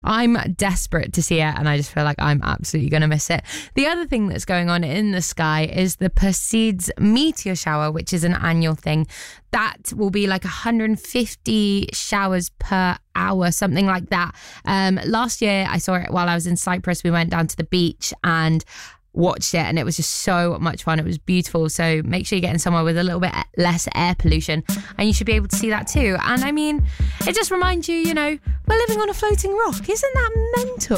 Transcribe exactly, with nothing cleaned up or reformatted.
I'm desperate to see it, and I just feel like I'm absolutely going to miss it. The other thing that's going on in the sky is the Perseids meteor shower, which is an annual thing. That will be like one hundred fifty showers per hour, something like that. Um, last year, I saw it while I was in Cyprus. We went down to the beach and watched it, and it was just so much fun. It was beautiful. So make sure you're getting somewhere with a little bit less air pollution, and you should be able to see that too. And I mean, it just reminds you, you know, we're living on a floating rock. Isn't that mental?